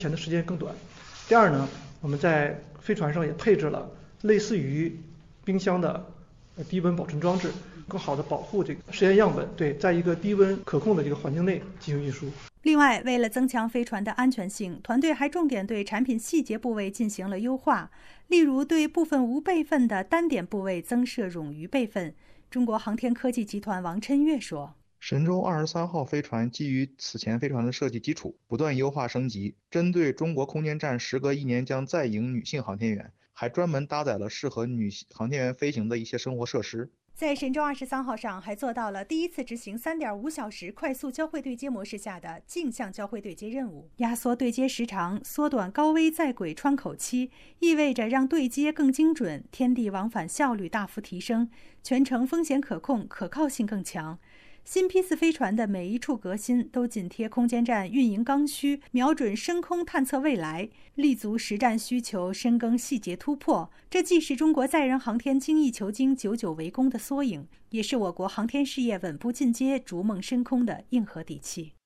前的时间更短。第二呢，我们在飞船上也配置了类似于冰箱的低温保存装置，更好的保护这个实验样本，对，在一个低温可控的这个环境内进行运输。 另外，为了增强飞船的安全性，团队还重点对产品细节部位进行了优化，例如对部分无备份的单点部位增设冗余备份。中国航天科技集团王琛岳说， 神舟23号飞船基于此前飞船的设计基础，不断优化升级，针对中国空间站时隔1年将再迎女性航天员，还专门搭载了适合女航天员飞行的一些生活设施。 在神舟23号上还做到了第一次执行3.5小时快速交会对接模式下的镜像交会对接任务，压缩对接时长，缩短高危在轨窗口期，意味着让对接更精准，天地往返效率大幅提升，全程风险可控，可靠性更强。新批次飞船的每一处革新都紧贴空间站运营刚需，瞄准深空探测未来，立足实战需求，深耕细节突破。这既是中国载人航天精益求精、久久为功的缩影，也是我国航天事业稳步进阶、逐梦深空的硬核底气。